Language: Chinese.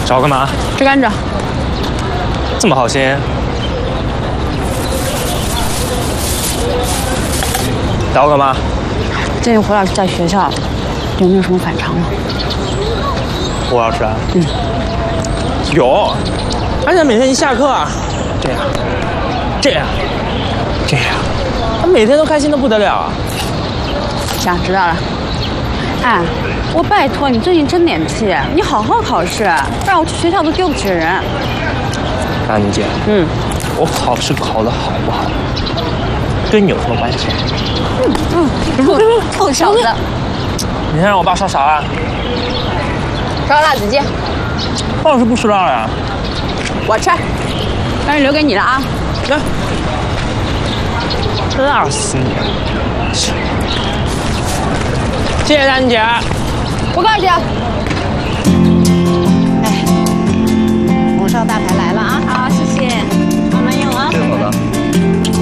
找干嘛？ 吃甘蔗。 这么好心。找我干嘛？ 最近胡老师在学校有没有什么反常啊？ 胡老师啊？有，而且每天一下课啊，这样，他每天都开心的不得了啊。 行，知道了。哎，我拜托你最近争点气，你好好考试，不然我去学校都丢不起人。 安妮姐，我考试考得好不好，跟你有什么关系？ 臭小子！ 你先让我爸烧啥啊？ 烧辣子鸡。 爸是不吃辣的呀。 我吃，但是留给你了啊。 来，辣死你！谢谢丹姐。 不客气。